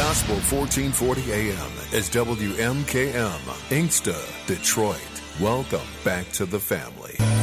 Gospel 1440 AM is WMKM, Inkster, Detroit. Welcome back to the family.